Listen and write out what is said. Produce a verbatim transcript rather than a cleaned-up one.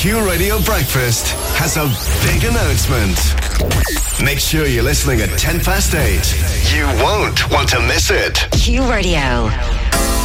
Q Radio Breakfast has a big announcement. Make sure you're listening at ten past eight. You won't want to miss it. Q Radio.